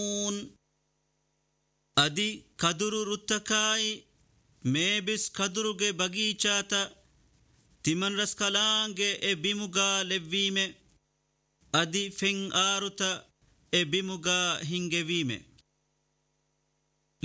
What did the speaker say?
ಅದಿ ಕದುರು ರುತ್ತಕಾಯಿ ಮೇಬಿಸ್ ಕದುರುಗೆ ಬಗೀಚಾತ ತಿಮನ್ ರಸ್ ಕಲಾಂಗೆ ಎ ಬಿಮುಗಾ ಲೆವ್ವೀಮೆ ಅದಿ feng ಆರುತ A ಬಿಮುಗಾ ಹಿಂಗೆವೀಮೆ